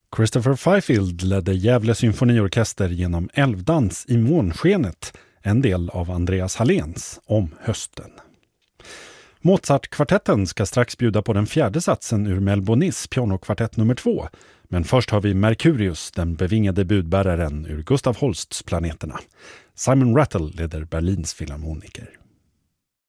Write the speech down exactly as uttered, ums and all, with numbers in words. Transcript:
Christopher Fifield ledde Gävle symfoniorkester genom Älvdans i månskenet, en del av Andreas Halléns Om hösten. Mozart-kvartetten ska strax bjuda på den fjärde satsen ur Melbonis pianokvartett nummer två. Men först har vi Mercurius, den bevingade budbäraren ur Gustav Holsts Planeterna. Simon Rattle leder Berlins filharmoniker.